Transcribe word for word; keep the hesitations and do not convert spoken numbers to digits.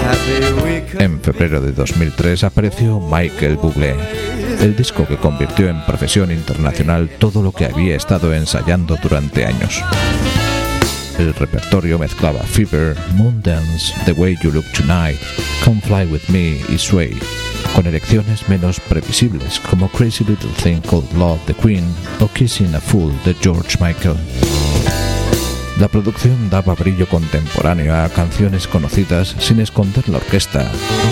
En febrero de dos mil tres apareció Michael Bublé, el disco que convirtió en profesión internacional todo lo que había estado ensayando durante años. El repertorio mezclaba Fever, Moondance, The Way You Look Tonight, Come Fly With Me y Sway, con elecciones menos previsibles como Crazy Little Thing Called Love de Queen o Kissing a Fool de George Michael. La producción daba brillo contemporáneo a canciones conocidas sin esconder la orquesta